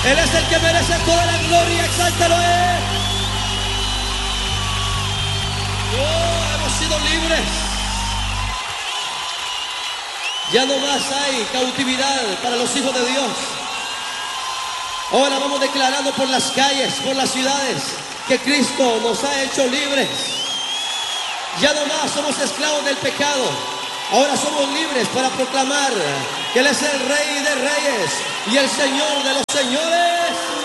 Él es el que merece toda la gloria. Exáltalo a Él. Oh, hemos sido libres. Ya no más hay cautividad para los hijos de Dios. Ahora vamos declarando por las calles, por las ciudades, que Cristo nos ha hecho libres. Ya no más somos esclavos del pecado. Ahora somos libres para proclamar que Él es el Rey de Reyes y el Señor de los Señores.